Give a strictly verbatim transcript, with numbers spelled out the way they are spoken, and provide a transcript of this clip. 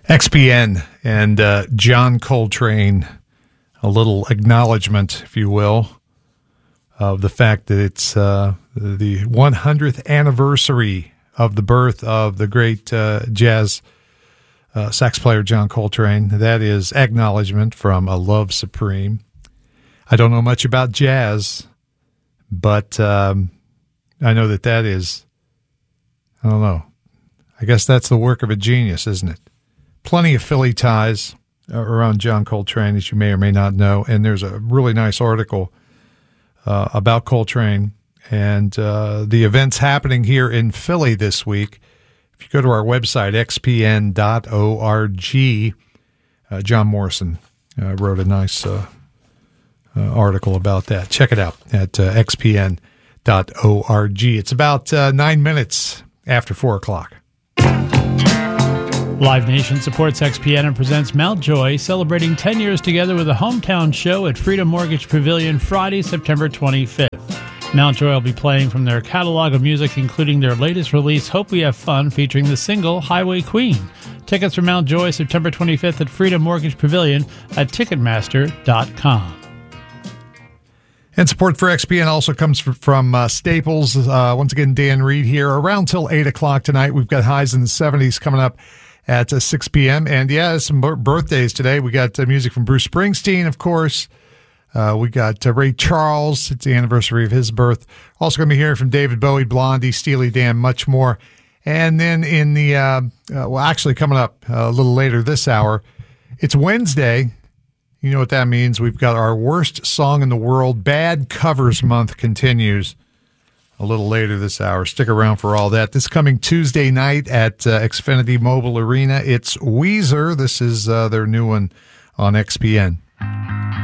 X P N and uh, John Coltrane, a little acknowledgement, if you will, of the fact that it's uh, the one hundredth anniversary of the birth of the great uh, jazz uh, sax player John Coltrane. That is acknowledgement from A Love Supreme. I don't know much about jazz, but um, I know that that is, I don't know, I guess that's the work of a genius, isn't it? Plenty of Philly ties around John Coltrane, as you may or may not know, and there's a really nice article uh, about Coltrane and uh, the events happening here in Philly this week. If you go to our website, x p n dot org, uh, John Morrison uh, wrote a nice uh, uh, article about that. Check it out at uh, x p n dot org. It's about uh, nine minutes after four o'clock. Live Nation supports X P N and presents Mountjoy, celebrating ten years together with a hometown show at Freedom Mortgage Pavilion Friday, September twenty-fifth. Mountjoy will be playing from their catalog of music, including their latest release, Hope We Have Fun, featuring the single Highway Queen. Tickets for Mountjoy, September twenty-fifth at Freedom Mortgage Pavilion at ticketmaster dot com. And support for X P N also comes from uh, Staples. Uh, once again, Dan Reed here. Around till eight o'clock tonight. We've got highs in the seventies coming up at uh, six p.m. And, yeah, some b- birthdays today. We got uh, music from Bruce Springsteen, of course. Uh, we got uh, Ray Charles. It's the anniversary of his birth. Also going to be hearing from David Bowie, Blondie, Steely Dan, much more. And then in the, uh, uh, well, actually coming up uh, a little later this hour, it's Wednesday. You know what that means. We've got our worst song in the world. Bad Covers Month continues a little later this hour. Stick around for all that. This coming Tuesday night at uh, Xfinity Mobile Arena, it's Weezer. This is uh, their new one on X P N.